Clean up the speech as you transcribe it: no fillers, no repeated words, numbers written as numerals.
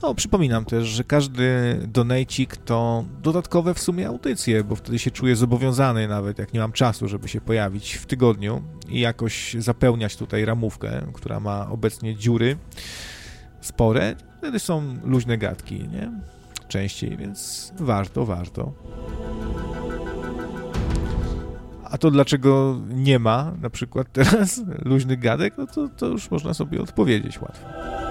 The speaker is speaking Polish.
No, przypominam też, że każdy donejcik to dodatkowe w sumie audycje, bo wtedy się czuję zobowiązany, nawet jak nie mam czasu, żeby się pojawić w tygodniu i jakoś zapełniać tutaj ramówkę, która ma obecnie dziury spore. Wtedy są luźne gadki, nie? Częściej, więc warto. A to dlaczego nie ma na przykład teraz luźnych gadek, no to już można sobie odpowiedzieć łatwo.